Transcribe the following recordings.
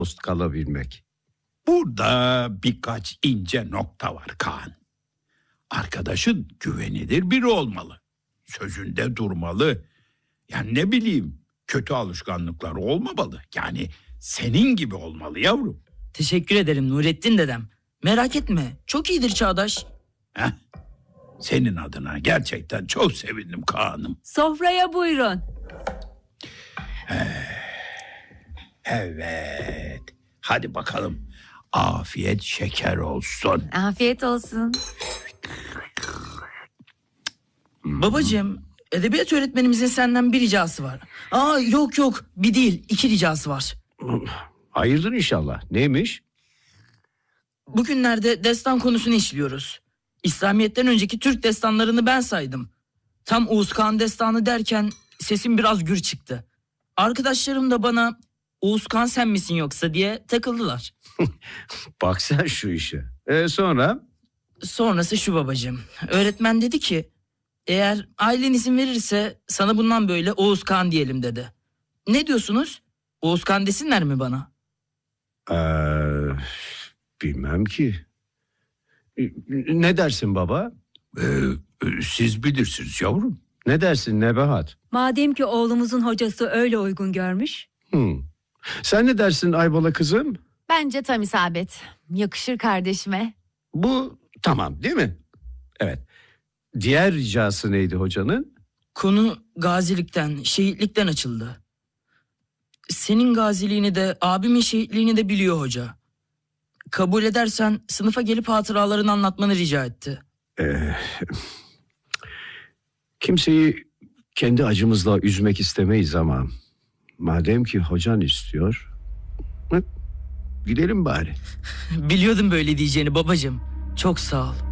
dost kalabilmek. Burada birkaç ince nokta var Kaan. Arkadaşın güvenilir biri olmalı. Sözünde durmalı. Yani ne bileyim, kötü alışkanlıkları olmamalı. Yani senin gibi olmalı yavrum. Teşekkür ederim Nurettin dedem. Merak etme, çok iyidir Çağdaş. Heh. Senin adına gerçekten çok sevindim Kaan'ım. Sofraya buyurun. Evet. Hadi bakalım. Afiyet şeker olsun. Afiyet olsun. Babacığım, edebiyat öğretmenimizin senden bir ricası var. Yok, bir değil, 2 ricası var. Hayırdır inşallah. Neymiş? Bugünlerde destan konusunu işliyoruz. İslamiyet'ten önceki Türk destanlarını ben saydım. Tam Oğuz Kağan destanı derken sesim biraz gür çıktı. Arkadaşlarım da bana Oğuz Kağan sen misin yoksa diye takıldılar. Bak sen şu işe. Sonra? Sonrası şu babacığım. Öğretmen dedi ki eğer ailen izin verirse sana bundan böyle Oğuz Kağan diyelim dedi. Ne diyorsunuz? Oğuz Kağan desinler mi bana? Bilmem ki. Ne dersin baba? Siz bilirsiniz yavrum. Ne dersin Nebahat? Madem ki oğlumuzun hocası öyle uygun görmüş. Sen ne dersin Aybala kızım? Bence tam isabet. Yakışır kardeşime. Bu tamam değil mi? Evet. Diğer ricası neydi hocanın? Konu gazilikten, şehitlikten açıldı. Senin gaziliğini de abimin şehitliğini de biliyor hoca. Kabul edersen sınıfa gelip hatıralarını anlatmanı rica etti. Kimseyi kendi acımızla üzmek istemeyiz ama madem ki hocan istiyor, gidelim bari. Biliyordum böyle diyeceğini babacığım. Çok sağ ol.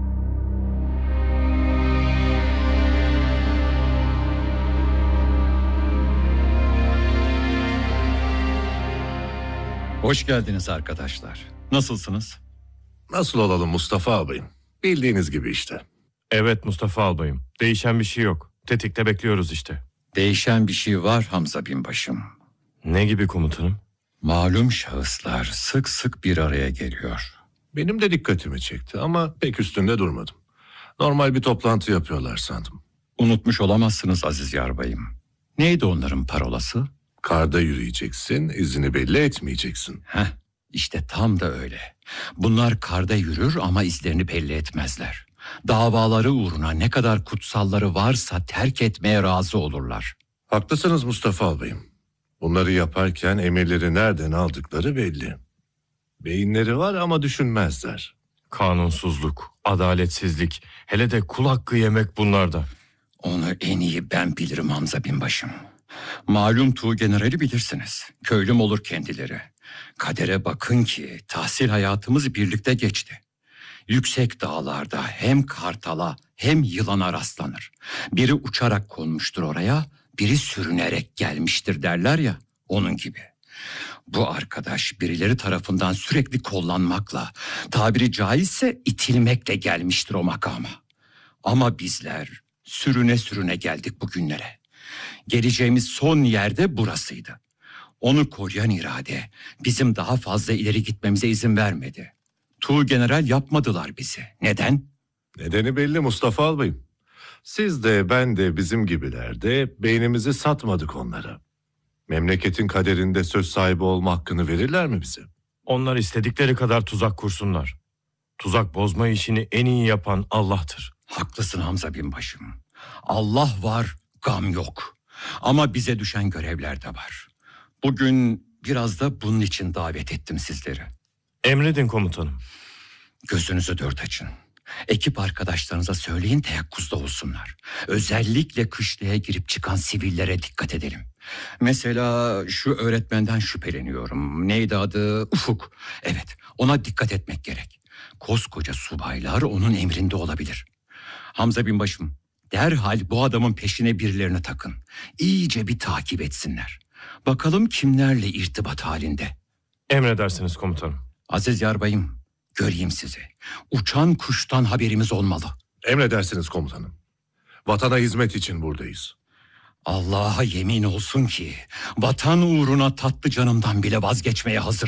Hoş geldiniz arkadaşlar. Nasılsınız? Nasıl olalım Mustafa ağabeyim? Bildiğiniz gibi işte. Evet Mustafa albayım. Değişen bir şey yok. Tetikte bekliyoruz işte. Değişen bir şey var Hamza binbaşım. Ne gibi komutanım? Malum şahıslar sık sık bir araya geliyor. Benim de dikkatimi çekti ama pek üstünde durmadım. Normal bir toplantı yapıyorlar sandım. Unutmuş olamazsınız Aziz Yarbayım. Neydi onların parolası? Karda yürüyeceksin, izini belli etmeyeceksin. İşte tam da öyle. Bunlar karda yürür ama izlerini belli etmezler. Davaları uğruna ne kadar kutsalları varsa terk etmeye razı olurlar. Haklısınız Mustafa ağabeyim. Bunları yaparken emirleri nereden aldıkları belli. Beyinleri var ama düşünmezler. Kanunsuzluk, adaletsizlik, hele de kul hakkı yemek bunlarda. Onu en iyi ben bilirim Hamza binbaşım. Malum Tuğgeneral'i bilirsiniz. Köylüm olur kendileri. Kadere bakın ki tahsil hayatımız birlikte geçti. Yüksek dağlarda hem kartala hem yılana rastlanır. Biri uçarak konmuştur oraya, biri sürünerek gelmiştir derler ya, onun gibi. Bu arkadaş birileri tarafından sürekli kollanmakla, tabiri caizse itilmekle gelmiştir o makama. Ama bizler sürüne sürüne geldik bugünlere. Geleceğimiz son yerde burasıydı. Onu koruyan irade bizim daha fazla ileri gitmemize izin vermedi. Tuğgeneral yapmadılar bizi. Neden? Nedeni belli Mustafa ağabeyim. Siz de ben de bizim gibiler de beynimizi satmadık onlara. Memleketin kaderinde söz sahibi olma hakkını verirler mi bize? Onlar istedikleri kadar tuzak kursunlar. Tuzak bozma işini en iyi yapan Allah'tır. Haklısın Hamza binbaşım. Allah var, gam yok. Ama bize düşen görevler de var. Bugün biraz da bunun için davet ettim sizleri. Emredin komutanım. Gözünüzü dört açın. Ekip arkadaşlarınıza söyleyin teyakkuzda olsunlar. Özellikle kışlaya girip çıkan sivillere dikkat edelim. Mesela şu öğretmenden şüpheleniyorum. Neydi adı? Ufuk. Evet, ona dikkat etmek gerek. Koskoca subaylar onun emrinde olabilir. Hamza binbaşım, derhal bu adamın peşine birilerini takın. İyice bir takip etsinler. Bakalım kimlerle irtibat halinde. Emredersiniz komutanım. Aziz Yarbayım, göreyim sizi. Uçan kuştan haberimiz olmalı. Emredersiniz komutanım. Vatana hizmet için buradayız. Allah'a yemin olsun ki vatan uğruna tatlı canımdan bile vazgeçmeye hazır.